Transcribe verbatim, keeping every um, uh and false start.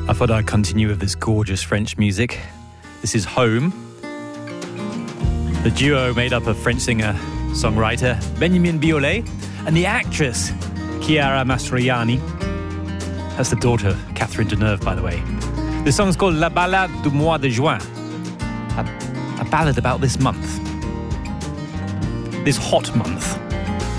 I thought I'd continue with this gorgeous French music. This is Home. The duo made up of French singer-songwriter Benjamin Biolay and the actress Chiara Mastroianni. That's the daughter of Catherine Deneuve, by the way. The song's called La Ballade du Mois de Juin. A, a ballad about this month. This hot month.